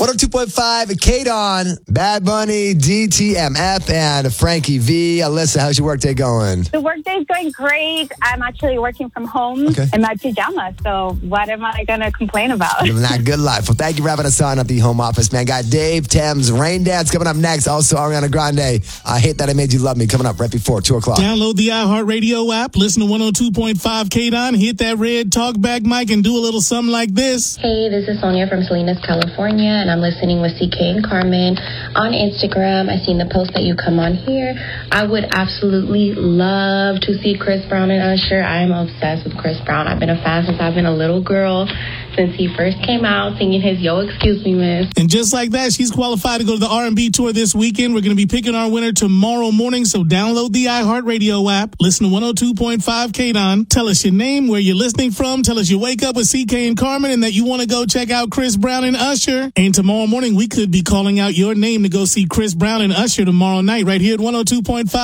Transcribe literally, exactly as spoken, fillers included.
one oh two point five, K-Don, Bad Bunny, D T M F, and Frankie V. Alyssa, how's your workday going? The workday's going great. I'm actually working from home Okay. in my pajamas, so what am I going to complain about? Living that good life. Well, thank you for having us on at the home office, man. Got Dave, Thames, Rain Dance coming up next. Also, Ariana Grande, I Hate That I Made You Love Me, coming up right before two o'clock. Download the iHeartRadio app, listen to one oh two point five K-Don, hit that red talkback mic, and do a little something like this. Hey, this is Sonia from Salinas, California, and I'm listening with C K and Carmen on Instagram. I seen the post that you come on here. I would absolutely love to see Chris Brown and Usher. I am obsessed with Chris Brown. I've been a fan since I've been a little girl, since he first came out singing his Yo, Excuse Me, Miss. And just like that, she's qualified to go to the R and B tour this weekend. We're going to be picking our winner tomorrow morning, so download the iHeartRadio app. Listen to one oh two point five K-Don. Tell us your name, where you're listening from. Tell us you wake up with C K and Carmen and that you want to go check out Chris Brown and Usher. And tomorrow morning, we could be calling out your name to go see Chris Brown and Usher tomorrow night right here at one oh two point five.